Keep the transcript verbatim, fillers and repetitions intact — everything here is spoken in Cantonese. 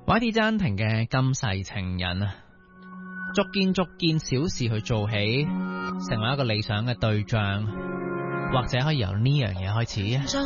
Y D 暫停嘅今世情人啊，逐件逐件小事去做起，成為一個理想嘅對象，或者可以由呢樣嘢開始。